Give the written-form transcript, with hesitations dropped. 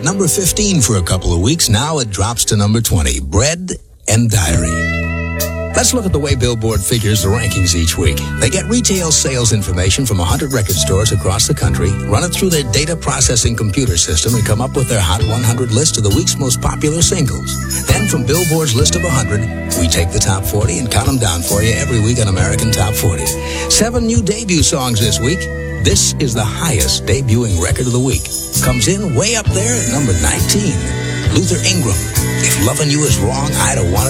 at number 15 for a couple of weeks. Now it drops to number 20. Bread and Diary. Let's look at the way Billboard figures the rankings each week. They get retail sales information from 100 record stores across the country, run it through their data processing computer system, and come up with their Hot 100 list of the week's most popular singles. Then from Billboard's list of 100, we take the top 40 and count them down for you every week on American Top 40. 7 new debut songs this week. This is the highest debuting record of the week. Comes in way up there at number 19. Luther Ingram. If loving you is wrong, I don't want